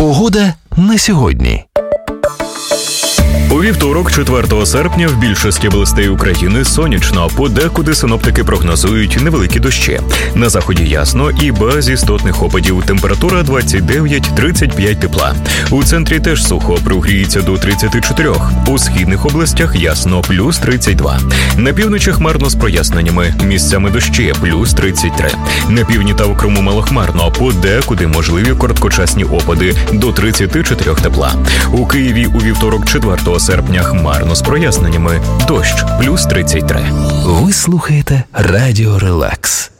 Погода на сьогодні. У вівторок, 4 серпня, в більшості областей України сонячно, подекуди синоптики прогнозують невеликі дощі. На заході ясно і без істотних опадів. Температура 29-35 тепла. У центрі теж сухо, прогріється до 34. У східних областях ясно, плюс 32. На півночі хмарно з проясненнями, місцями дощі, плюс 33. На півдні та у Криму малохмарно, подекуди можливі короткочасні опади, до 34 тепла. У Києві у вівторок, 4 серпня, хмарно з проясненнями, дощ, плюс 33. Ви слухаєте Радіо Релакс.